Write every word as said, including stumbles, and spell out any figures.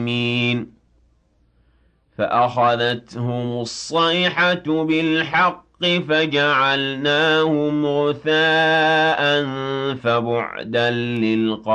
مين فأخذتهم الصيحة بالحق فجعلناهم غثاء فبعدا للقوم